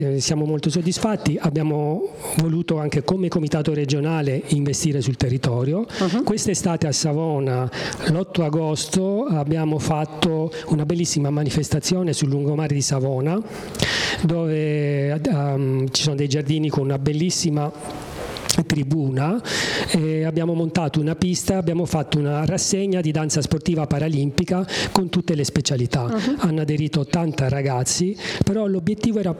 Siamo molto soddisfatti, abbiamo voluto anche come comitato regionale investire sul territorio. Quest'estate a Savona, l'8 agosto, abbiamo fatto una bellissima manifestazione sul lungomare di Savona, dove ci sono dei giardini con una bellissima tribuna, abbiamo montato una pista, abbiamo fatto una rassegna di danza sportiva paralimpica con tutte le specialità. Hanno aderito 80 ragazzi, però l'obiettivo era